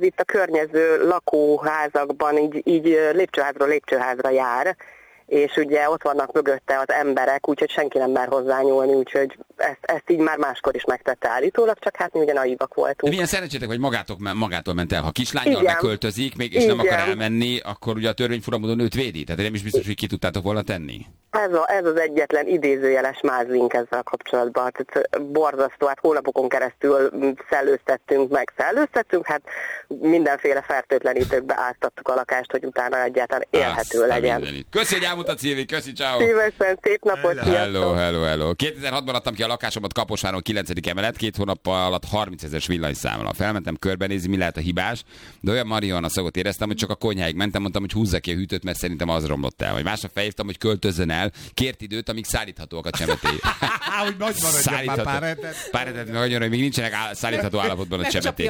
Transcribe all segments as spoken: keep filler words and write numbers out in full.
itt a környező lakóházakban így, így lépcsőházról lépcsőházra jár, és ugye ott vannak mögötte az emberek, úgyhogy senki nem mer hozzányúlni, úgyhogy ezt, ezt így már máskor is megtette állítólag, csak hát mi ugye naívak voltunk. De milyen szerencsétek, hogy magátok, magától ment el. Ha kislánnyal beköltözik, még, és Igen. nem akar elmenni, akkor ugye a törvény furamodon őt védi. Tehát nem is biztos, hogy ki tudtátok volna tenni. Ez, a, ez az egyetlen idézőjeles mázlink ezzel kapcsolatban. Tehát borzasztó, hát hónapokon keresztül szellőztettünk, meg szellőztettünk, hát mindenféle fertőtlenítőkbe áztattuk a lakást, hogy utána egyáltalán élhető Azt legyen. Mindenit. Köszi, hogy elmutat, Szilvi, köszi, ciao. Szívesen, szép napot, hello, hello, hello. kétezer-hatban adtam ki a lakásomat Kaposváron, kilencedik emelet, két hónap alatt harmincezeres villanyszámla. Felmentem körbenézni, mi lehet a hibás, de olyan marihuana szagot éreztem, hogy csak a konyháig mentem, mondtam, hogy húzza ki a hűtőt, mert szerintem az romlott el. Vagy másnap felhívtam, hogy költözzön el, kért időt, amíg szállíthatóak a csemetély. Hogy nagy maradjon már pár hetet. Pár hetet, nagyon, hogy még nincsenek szállítható állapotban a csemetély.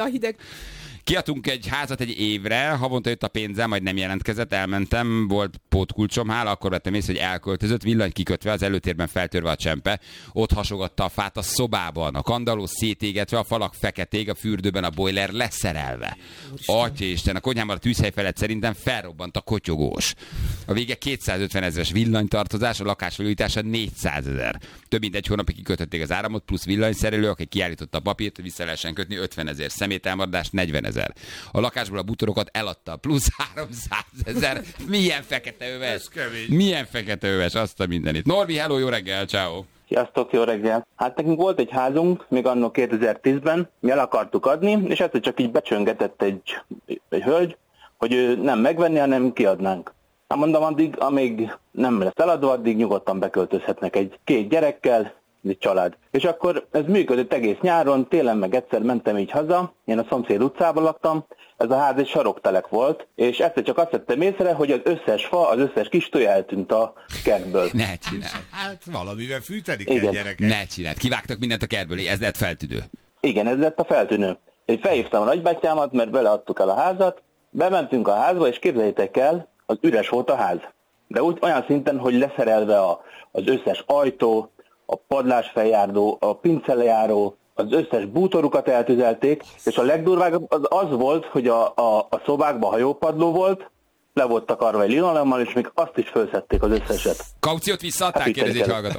Kiadtunk egy házat egy évre, havonta jött a pénzem, majd nem jelentkezett, elmentem, volt pótkulcsom, hála, akkor vettem észre, hogy elköltözött, villany kikötve, az előtérben feltörve a csempe, ott hasogatta a fát a szobában, a kandalló szétégetve, a falak feketék, a fürdőben a boiler leszerelve. Atyaisten, a konyhámban a tűzhely felett szerintem felrobbant a kotyogós. A vége kétszázötven ezeres villanytartozás, a lakás felújítása négyszázezer. Több mint egy hónapig kikötötték az áramot, plusz villanyszerelő, aki kiállította a papírt, hogy vissza lehessen kötni, ötvenezer, szemételmaradás negyvenezer. A lakásból a bútorokat eladta, plusz háromszázezer. Milyen fekete öves? Milyen fekete öves, azt a mindenit. Norbi, hello, jó reggel, ciao. Sziasztok, jó reggel. Hát nekünk volt egy házunk, még anno kétezer-tízben, mi el akartuk adni, és ezt csak így becsöngetett egy, egy hölgy, hogy ő nem megvenni, hanem kiadnánk. Hát mondom, addig, amíg nem lesz eladva, addig nyugodtan beköltözhetnek egy két gyerekkel, egy család. És akkor ez működött egész nyáron, télen meg egyszer mentem így haza, én a szomszéd utcában laktam, ez a ház egy saroktelek volt, és egyszer csak azt vettem észre, hogy az összes fa, az összes kis tője eltűnt a kertből. Ne csináld. Hát valamivel fűtelik el gyerekek. Ne csináld. Kivágtak mindent a kertből, ez lett feltűnő. Igen, ez lett a feltűnő. Én felhívtam a nagybátyámat, mert beleadtuk el a házat, bementünk a házba, és képzeljétek el, az üres volt a ház. De úgy olyan szinten, hogy leszerelve a, az összes ajtó, a padlásfeljárdó, a pincelejáró, az összes bútorukat eltüzelték, és a legdurvább az az volt, hogy a, a, a szobákban hajópadló volt, le volt takarva egy linoleummal, és még azt is felszették az összeset. Kauciót visszaadták, kérdezi egy hallgató.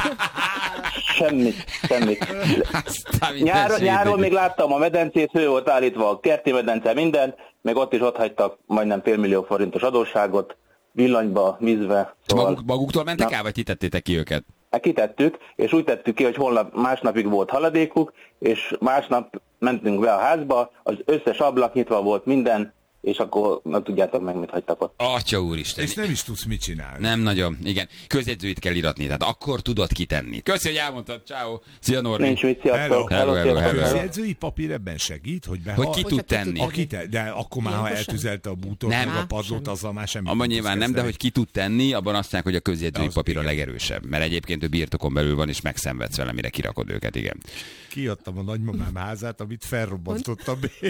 Semmit, semmit. Nyáron, nyáron még láttam a medencét, hő volt állítva, a kerti medence, minden, meg ott is ott hagytak majdnem félmillió forintos adósságot, villanyba, vízbe. Szóval... Maguk, maguktól mentek el, vagy kitettétek ki őket? Kitettük, és úgy tettük ki, hogy holnap másnapig volt haladékuk, és másnap mentünk be a házba, az összes ablak nyitva volt, minden, és akkor nem tudjátok meg, mit hagytak ott. Atya úristen. És nem is tudsz mit csinálni. Nem nagyon, igen. Közjegyzőit kell iratni, tehát akkor tudod kitenni. Köszi, hogy elmondtad, ciao. Szia, Norbi. Nincs mit, sziasztok. Hello, hello, hello, hello. A közjegyzői papír ebben segít, hogy be... Hogy ki tud tenni. Aki te, de akkor már, ha eltüzelte a bútort, meg a padlót, azzal már semmi. Abban nyilván nem, de hogy ki tud tenni, abban azt mondják, hogy a közjegyzői papír a legerősebb. Mert egyébként ő birtokon belül van, és megszenvedsz vele, mire kirakod őket, igen. Kiadtam a nagymamám házát, amit felrobbantott a bér.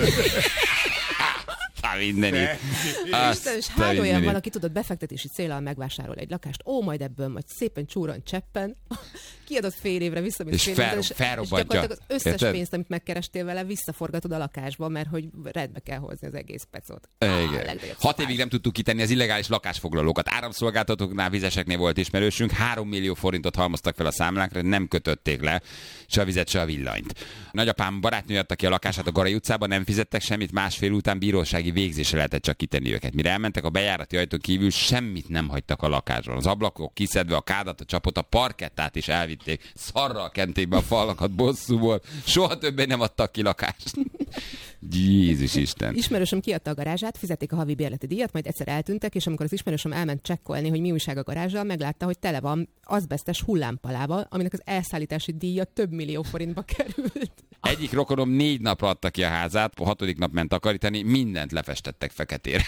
Mindenit. Isten, és hány olyan van, aki tudod befektetési céllal megvásárol egy lakást, ó, majd ebből majd szépen csúran cseppen, kiadott fél évre vissza, mint és fél fel, évre, és, és gyakorlatilag az összes Érted? pénzt, amit megkerestél vele, visszaforgatod a lakásba, mert hogy rendbe kell hozni az egész pecot. Igen. Ah, Hat évig nem tudtuk kitenni az illegális lakásfoglalókat. Áramszolgáltatóknál, vizeseknél volt ismerősünk, három millió forintot halmoztak fel a számlákra, nem kötötték le se a vizet, se a villanyt. Nagyapám barátnő adta ki a lakását a Garai utcában, nem fizettek semmit, másfél után bírósági végzésre lehetett csak kitenni őket. Mire elmentek a bejárati ajtón kívül, semmit nem hagytak a lakásról. Az ablakok kiszedve, a kádat, a csapot, a parkettát is elvitték. Szarral kenték be a falakat bosszúból. Soha többé nem adtak ki lakást. Jézus Isten. Ismerősöm kiadta a garázsát, fizették a havi bérleti díjat, majd egyszer eltűntek, és amikor az ismerősöm elment csekkolni, hogy mi újság a garázsal, meglátta, hogy tele van azbesztes hullámpalával, aminek az elszállítási díja több millió forintba került. Egyik rokonom négy napra adta ki a házát, a hatodik nap ment takarítani, mindent lefestettek feketére.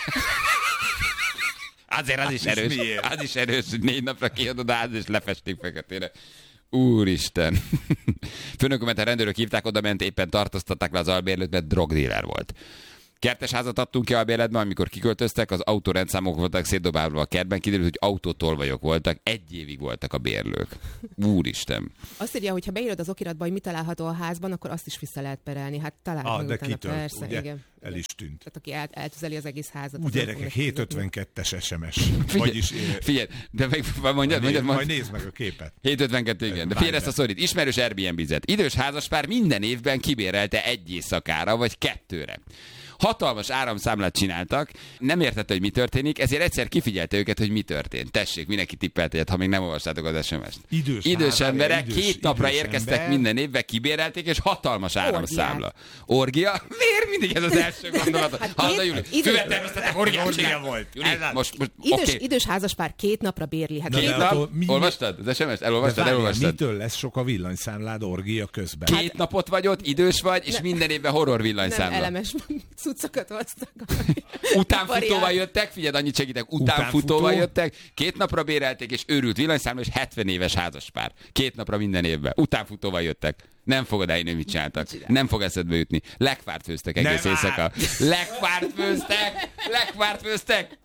Azért az is erős. Az is erős, hogy négy napra kiadod a ház, és lefesték feketére. Úristen. Főnökömet a rendőrök hívták, oda ment, éppen tartóztatták le az albérlőt, mert drogdíler volt. Kertes házat adtunk ki albérletben, amikor kiköltöztek, az autórendszámok voltak szétdobálva a kertben, kiderült, hogy autótolvajok voltak, egy évig voltak a bérlők. Úristen. Azt írja, hogy ha beírod az okiratba, hogy mi található a házban, akkor azt is vissza lehet perelni. Hát található ah, de utána, kitört, persze, ugye? igen. El is tűnt. Tehát aki el, eltüzeli az egész házat. Úgy gyerekek, hétszázötvenkettes es em es. Figyelj, Vagyis, figyelj, de meg, mondjad, mondjad, majd nézd meg a képet. hétszázötvenkettő, igen. De figyelj ezt a szorít. Ismerős Airbnb-zet. Idős házaspár minden évben kibérelte egy éjszakára, vagy kettőre. Hatalmas áramszámlát csináltak, nem értette, hogy mi történik, ezért egyszer kifigyelte őket, hogy mi történt. Tessék, mindenki tippelt egyet, ha még nem olvastátok az es em es-t. Idős, idős emberek idős, két napra idős érkeztek ember. minden évben, kibérelték, és hatalmas áramszámla. Orgia? Miért mindig ez az első gondolat? Hát Hallda, Júli, füvettermesztetek, orgiát Orgia csinál. volt. Júli, most, most Idős, oké. idős házaspár két napra bérli. Hát Két de nap? attól mi- Olvastad az es em es-t? Elolvastad? De várjál, Elolvastad? mitől lesz sok a villanyszámlád orgia közben? Két napot vagy ott, idős vagy, és minden évben horror nem villanyszámla. elemes cuccokat hoztak. Utánfutóval jöttek, figyeld, annyit segítek, utánfutóval Utánfutó? jöttek, két napra bérelték, és őrült villanyszámla, és hetven éves házaspár. Két napra minden évben. Utánfutóval jöttek. Nem fogod elhinni, mit csináltak. Nem fog eszedbe jutni. Lekvárt főztek egész Nem éjszaka. Lekvárt főztek! Lekvárt főztek!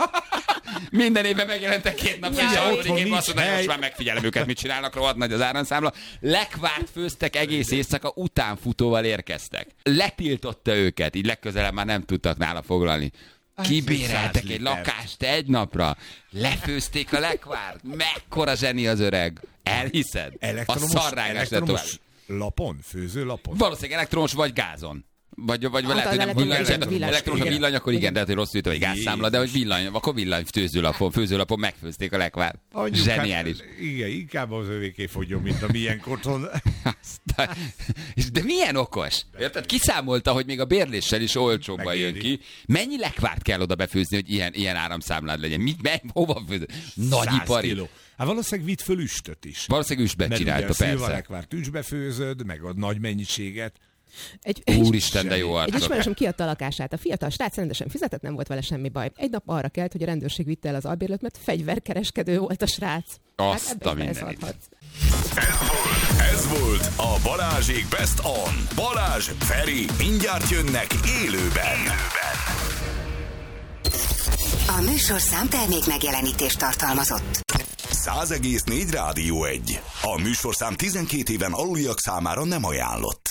Minden évben megjelentek két nap. Jaj. És a harmadik Otthon évben azt nincs mondta, hogy most hely. már megfigyelem őket, mit csinálnak, rohadt nagy az áramszámla. Lekvárt főztek egész éjszaka, utánfutóval érkeztek. Letiltotta őket, így legközelebb már nem tudtak nála foglalni. Kibéreltek egy lakást egy napra, lefőzték a lekvárt. Mekkora zseni az öreg. Elhiszed? Elektromos, a szarrágás lett tovább. elektromos lapon? Főzőlapon? Valószínűleg elektromos vagy gázon. Vagy, vagy Hát lehet, hogy az nem villany- villany, villany- elektromos a igen. villany, akkor igen, de hát, hogy rossz írtam, hogy gázszámla, de hogy villany, akkor villany főzőlapon, főzőlapon megfőzték a lekvárt. Anyukám, Zseniális. Igen, inkább az övéké fogjon, mint a milyen otthon. Aztán- és De milyen okos? Érted? Kiszámolta, hogy még a bérléssel is olcsóbban jön Megéri. ki. Mennyi lekvárt kell oda befőzni, hogy ilyen, ilyen áramszámlád legyen? Mit, me, hova főző? Száz Nagyipari. kiló. Hát valószínűleg vitt föl üstöt is. Valószínűleg üstbe Mert csinálta, ugye a persze. szilvalekvárt üstbe főzöd, meg a nagy mennyiséget. Egy, Úristen, de jó Egy arcok. ismerősöm kiadta a lakását. A fiatal srác rendesen fizetett, nem volt vele semmi baj. Egy nap arra kelt, hogy a rendőrség vitte el az albérlőt, mert fegyverkereskedő volt a srác. Azt ebbe a is mindenit. beleszólhatsz. Ez volt a Balázsék Best On. Balázs, Feri, mindjárt jönnek élőben. A műsorszám termék megjelenítést tartalmazott. száz egész négy Rádió egy. A műsorszám tizenkét éven aluliak számára nem ajánlott.